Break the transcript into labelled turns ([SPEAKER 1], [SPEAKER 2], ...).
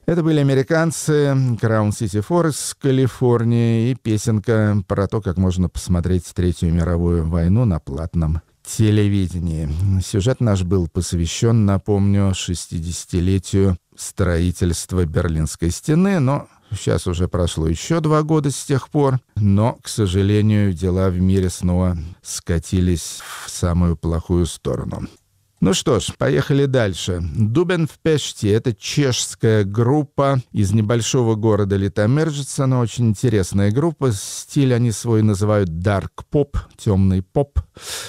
[SPEAKER 1] Это были американцы, Crown City Forest, Калифорния, и песенка про то, как можно посмотреть Третью мировую войну на платном телевидении. Сюжет наш был посвящен, напомню, 60-летию строительства Берлинской стены, но сейчас уже прошло еще 2 года с тех пор, но, к сожалению, дела в мире снова скатились в самую плохую сторону. Ну что ж, поехали дальше. Дубен в Пеште — это чешская группа из небольшого города Литомержица. Она очень интересная группа. Стиль они свой называют dark pop, темный поп.